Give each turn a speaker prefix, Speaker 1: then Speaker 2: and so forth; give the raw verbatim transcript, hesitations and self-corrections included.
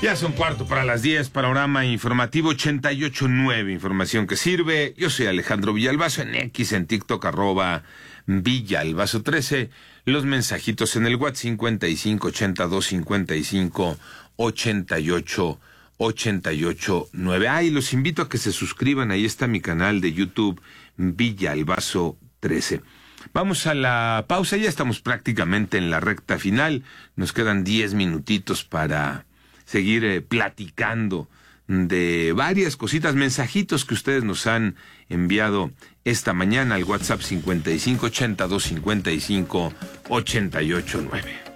Speaker 1: Ya son cuarto para las diez, panorama informativo ochenta y ocho nueve, información que sirve. Yo soy Alejandro Villalbazo, en X, en TikTok, arroba Villalbazo trece. Los mensajitos en el WhatsApp cincuenta y cinco ochenta y dos cincuenta y cinco ochenta y ocho ochenta y ocho nueve. Ah, y los invito a que se suscriban, ahí está mi canal de YouTube, Villalbazo trece. Vamos a la pausa, ya estamos prácticamente en la recta final. Nos quedan diez minutitos para seguir eh, platicando de varias cositas, mensajitos que ustedes nos han enviado esta mañana al WhatsApp cincuenta y cinco ochenta y dos cincuenta y cinco ochenta y ocho nueve.